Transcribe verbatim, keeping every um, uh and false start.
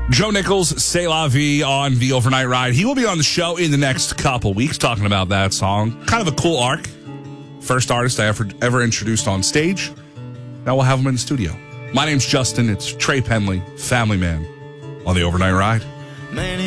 Joe Nichols, C'est La Vie on the Overnight Ride. He will be on the show in the next couple weeks talking about that song. Kind of a cool arc. First artist I ever, ever introduced on stage. Now we'll have him in the studio. My name's Justin. It's Trey Penley, Family Man, on the Overnight Ride.